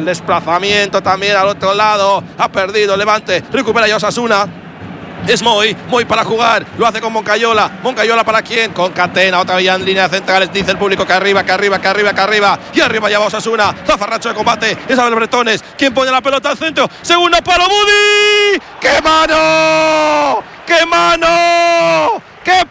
desplazamiento también al otro lado. Ha perdido Levante. Recupera ya Osasuna. Es Moi para jugar, lo hace con Moncayola ¿para quién? Con Catena, otra vez en línea central, dice el público que arriba, y arriba ya va Osasuna, zafarracho de combate, es Abel Bretones, quien pone la pelota al centro, segundo palo, Budi, ¡qué mano! ¡Qué mano! ¡Qué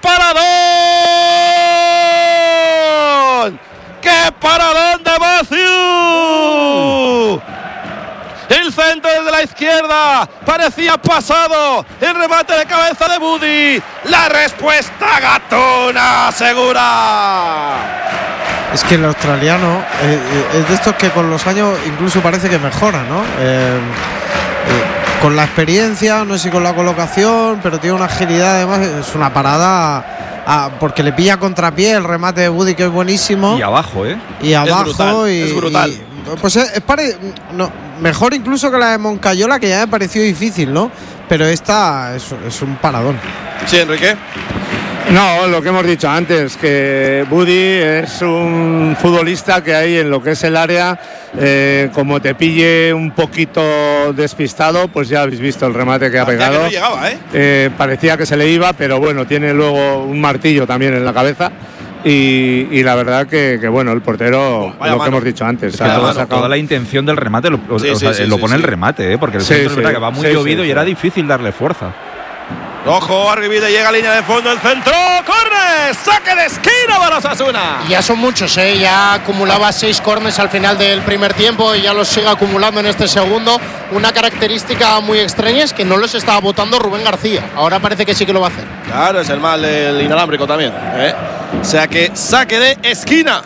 paradón! ¡Qué paradón de Matthew! El centro desde la izquierda, parecía pasado, el remate de cabeza de Budi, la respuesta Gatuna segura. Es que el australiano es de estos que con los años incluso parece que mejora, ¿no? Con la experiencia, no sé si con la colocación, pero tiene una agilidad, además es una parada porque le pilla contrapié el remate de Budi, que es buenísimo. Y abajo, Y abajo, es brutal. Pues mejor incluso que la de Moncayola, que ya me pareció difícil, ¿no? Pero esta es un paradón. Sí, Enrique. No, lo que hemos dicho antes, que Budi es un futbolista que hay en lo que es el área, como te pille un poquito despistado, pues ya habéis visto el remate que ha pegado. Que no llegaba, parecía que se le iba, pero bueno, tiene luego un martillo también en la cabeza. Y la verdad que bueno, el portero, lo que hemos dicho antes, es que toda la intención del remate lo pone el remate, porque el centro es verdad que va muy llovido y era difícil darle fuerza. Ojo, Arribide llega a línea de fondo, el centro, córner, saque de esquina para Osasuna. Ya son muchos, ya acumulaba 6 córners al final del primer tiempo y ya los sigue acumulando en este segundo. Una característica muy extraña es que no los estaba votando Rubén García. Ahora parece que sí que lo va a hacer. Claro, es el mal del inalámbrico también, O sea que saque de esquina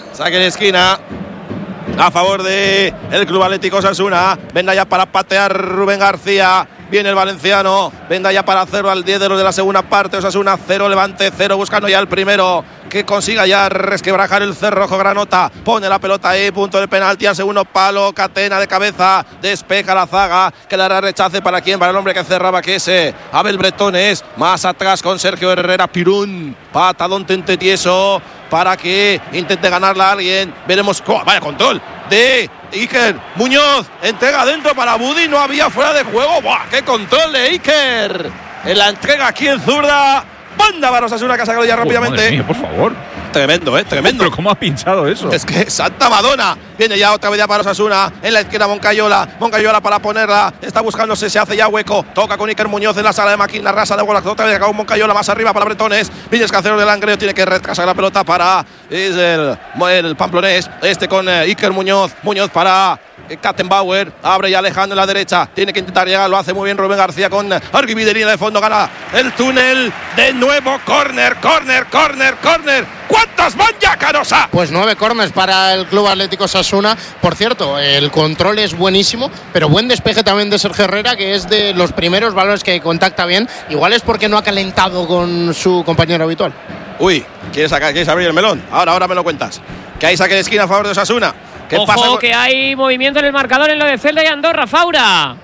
a favor de el Club Atlético Osasuna. Venga ya para patear Rubén García. Viene el valenciano, venga ya para hacerlo al 10 de los de la segunda parte. Osasuna 0, Levante 0, buscando ya el primero que consiga ya resquebrajar el cerrojo granota. Pone la pelota ahí, punto de penalti al segundo palo. Catena de cabeza, despeja la zaga. Quedará rechace para quién, para el hombre que cerraba, que es Abel Bretones. Más atrás con Sergio Herrera Pirún. Patadón tente tieso para que intente ganarla a alguien. Veremos. Vaya control de Iker Muñoz, entrega dentro para Budi, no había fuera de juego. ¡Buah! ¡Qué control de Iker! En la entrega aquí en zurda. Banda para Osasuna, que ha sacado ya rápidamente. Madre mía, por favor. Tremendo, tremendo. Pero ¿cómo ha pinchado eso? Es que Santa Madonna. Viene ya otra vez ya para Osasuna. En la izquierda Moncayola para ponerla. Está buscándose, se hace ya hueco. Toca con Iker Muñoz en la sala de máquina. Rasa de bola. Otra vez acá con Moncayola más arriba para Bretones. Villas Cancelo del Langreo tiene que retrasar la pelota para el pamplonés. Con Iker Muñoz. Muñoz para Kattenbauer. Abre ya Alejandro en la derecha. Tiene que intentar llegar. Lo hace muy bien Rubén García con Arguibide, línea de fondo. Gana el túnel. De nuevo córner. ¿Cuántas van ya, Canosa? Pues 9 córners para el Club Atlético Osasuna. Por cierto, el control es buenísimo, pero buen despeje también de Sergio Herrera, que es de los primeros balones que contacta bien. Igual es porque no ha calentado con su compañero habitual. Uy, ¿quieres abrir el melón? Ahora me lo cuentas. Que hay saque de esquina a favor de Osasuna. ¿Qué Ojo, pasa que hay movimiento en el marcador en lo de Celta y Andorra, Faura.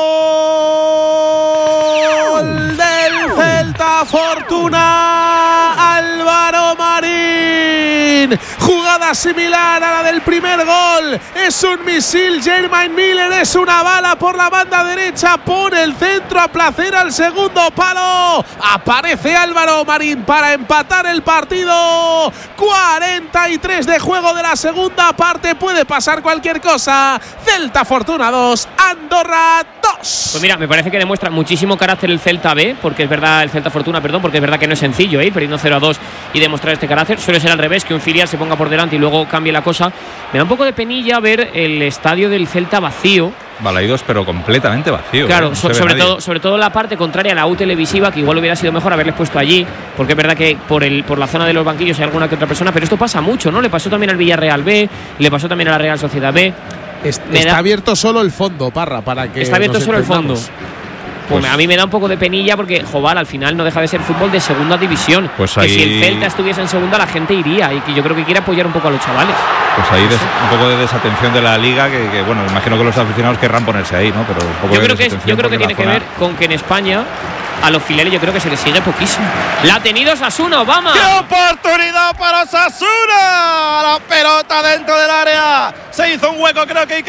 ¡Gol del Celta! Fortuna Álvaro Marín. Jugada similar a la del primer gol. Es un misil. Jermaine Miller es una bala por la banda derecha. Pone el centro a placer al segundo palo. Aparece Álvaro Marín para empatar el partido. 43 de juego de la segunda parte. Puede pasar cualquier cosa. Celta Fortuna 2, Andorra 2. Pues mira, me parece que demuestra muchísimo carácter el Celta B, porque es verdad, el Celta Fortuna, perdón, porque es verdad que no es sencillo, perdiendo 0-2 y demostrar este carácter. Suele ser al revés, que un filial se ponga por delante y luego cambie la cosa. Me da un poco de penilla ver el estadio del Celta vacío. Balaídos, pero completamente vacío. Claro, sobre todo la parte contraria a la U televisiva, que igual hubiera sido mejor haberles puesto allí, porque es verdad que por la zona de los banquillos hay alguna que otra persona, pero esto pasa mucho, ¿no? Le pasó también al Villarreal B, le pasó también a la Real Sociedad B. Está abierto solo el fondo, Parra, para que está abierto solo el fondo. Pues a mí me da un poco de penilla porque, joder, al final no deja de ser fútbol de segunda división. Pues que si el Celta estuviese en segunda, la gente iría, y que yo creo que quiere apoyar un poco a los chavales. Pues ahí un poco de desatención de la liga, que bueno, imagino que los aficionados querrán ponerse ahí, ¿no? Pero un poco yo creo que tiene que ver con que en España a los filiales yo creo que se les sigue poquísimo. La ha tenido Osasuna, Obama. ¡Qué oportunidad para Osasuna! La pelota dentro del área. Se hizo un hueco, creo que